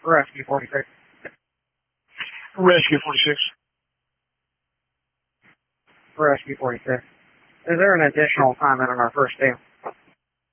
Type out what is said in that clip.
Rescue 46. Rescue 46. Rescue 46. Is there an additional assignment on our first day?